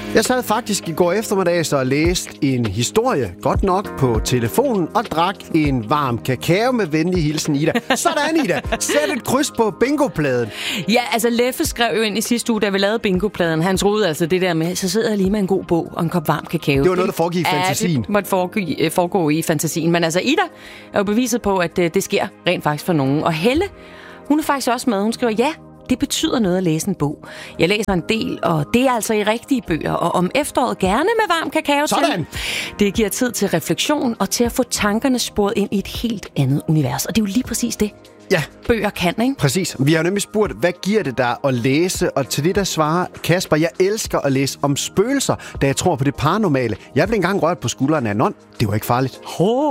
Jeg sad faktisk i går eftermiddag og læste en historie, godt nok på telefonen, og drak en varm kakao med venlig hilsen, Ida. Sådan, Ida. Sæt et kryds på bingopladen. Ja, altså Leffe skrev jo ind i sidste uge, da vi lavede bingopladen. Han troede altså det der med, så sidder jeg lige med en god bog og en kop varm kakao. Det var noget, der foregik i fantasien. Ja, det måtte foregå i fantasien. Men altså Ida er jo beviset på, at det sker rent faktisk for nogen. Og Helle, hun er faktisk også med. Hun skriver, ja, det betyder noget at læse en bog. Jeg læser en del, og det er altså i rigtige bøger. Og om efteråret gerne med varm kakao. Sådan! Det giver tid til refleksion og til at få tankerne sporet ind i et helt andet univers. Og det er jo lige præcis det, ja, bøger kan, ikke? Præcis. Vi har nemlig spurgt, hvad giver det dig at læse? Og til det, der svarer Kasper, jeg elsker at læse om spøgelser, da jeg tror på det paranormale. Jeg blev engang rørt på skulderen af en ånd. Det var ikke farligt.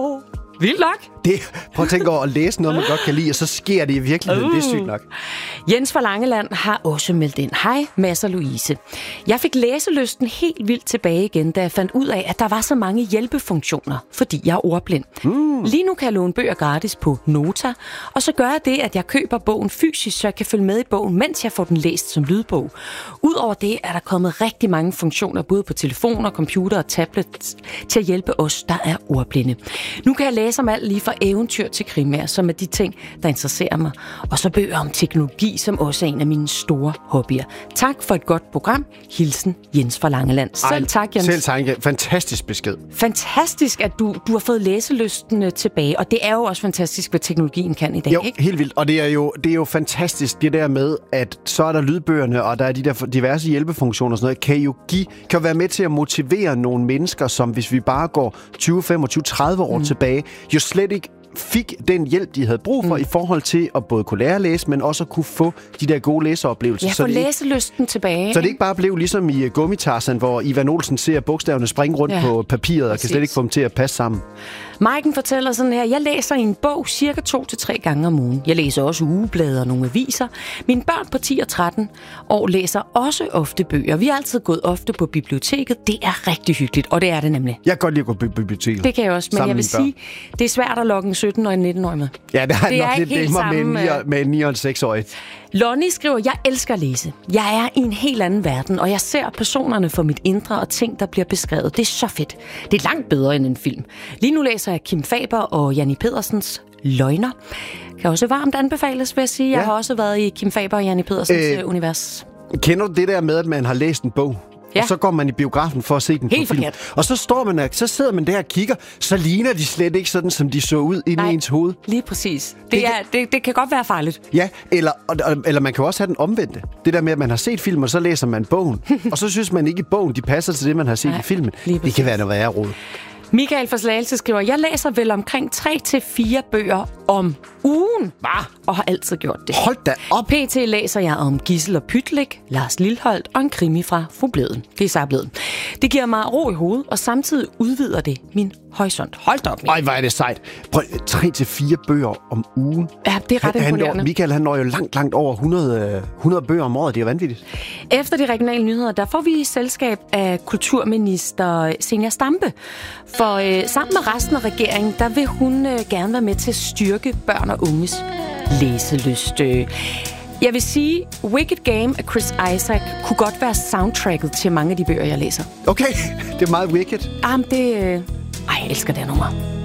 Vildt nok. Prøv at tænke over at læse noget, man godt kan lide, og så sker det i virkeligheden. Det er sygt nok. Jens fra Langeland har også meldt ind. Hej, Mads og Louise. Jeg fik læselysten helt vildt tilbage igen, da jeg fandt ud af, at der var så mange hjælpefunktioner, fordi jeg er ordblind. Lige nu kan jeg låne bøger gratis på Nota, og så gør jeg det, at jeg køber bogen fysisk, så jeg kan følge med i bogen, mens jeg får den læst som lydbog. Udover det er der kommet rigtig mange funktioner, både på telefoner, computer og tablet, til at hjælpe os, der er ordblinde. Nu kan jeg læse om alt lige fra eventyr til krimier, som er de ting, der interesserer mig. Og så bøger om teknologi, som også er en af mine store hobbyer. Tak for et godt program. Hilsen, Jens fra Langeland. Selv tak, Jens. Selv tak. Fantastisk besked. Fantastisk, at du har fået læselysten tilbage. Og det er jo også fantastisk, hvad teknologien kan i dag, jo, ikke? Helt vildt. Og det er jo fantastisk, det der med, at så er der lydbøgerne, og der er de der diverse hjælpefunktioner og sådan noget, kan være med til at motivere nogle mennesker, som hvis vi bare går 20, 25, 30 år tilbage, jo slet ikke fik den hjælp, de havde brug for i forhold til at både kunne lære at læse, men også at kunne få de der gode læseoplevelser. Ja, få læselysten tilbage. Så det ikke bare blev ligesom i Gummitarsen, hvor Ivan Olsen ser bogstaverne springe rundt på papiret og kan slet ikke få dem til at passe sammen. Maiken fortæller sådan her, jeg læser en bog cirka 2 til 3 gange om ugen. Jeg læser også ugeblade og nogle aviser. Mine børn på 10 og 13 år læser også ofte bøger. Vi har altid gået ofte på biblioteket. Det er rigtig hyggeligt, og det er det nemlig. Jeg kan godt lide at gå på biblioteket. Det kan jeg også, men jeg vil sige, det er svært at lokke en 17- og en 19-årig med. Ja, det er nok lidt nemmere med en 9- og en 6-årig. Lonnie skriver, jeg elsker at læse. Jeg er i en helt anden verden, og jeg ser personerne for mit indre og ting, der bliver beskrevet. Det er så fedt. Det er langt bedre end en film. Lige nu læser jeg Kim Faber og Janni Pedersens Løgner. Kan også varmt anbefales, vil jeg sige. Jeg har også været i Kim Faber og Janni Pedersens univers. Kender du det der med, at man har læst en bog? Ja. Og så går man i biografen for at se den helt på film. Og så så sidder man der og kigger, så ligner de slet ikke sådan, som de så ud inde i ens hoved. Lige præcis. Det kan godt være farligt. Ja, eller man kan også have den omvendte. Det der med, at man har set film, og så læser man bogen. Og så synes man ikke, i bogen de passer til det, man har set i filmen. Det kan være noget værre råd. Michael fra Slagelse skriver, jeg læser vel omkring 3-4 bøger om ugen. Og har altid gjort det. Hold da op. PT læser jeg om Gissel og Pytlik, Lars Lilholt og en krimi fra Fru Bleden. Det er så blevet. Det giver mig ro i hovedet, og samtidig udvider det min horisont. Hold da op. Ej, hvor er det sejt. Prøv, 3-4 bøger om ugen. Ja, det er ret imponerende. Michael, han når jo langt over 100 bøger om året. Det er jo vanvittigt. Efter de regionale nyheder, der får vi selskab af kulturminister Zenia Stampe. For sammen med resten af regeringen, der vil hun gerne være med til at styrke børn og unges læselyst. Jeg vil sige, Wicked Game af Chris Isaak kunne godt være soundtracket til mange af de bøger, jeg læser. Okay, det er meget wicked. Jeg elsker det nummer.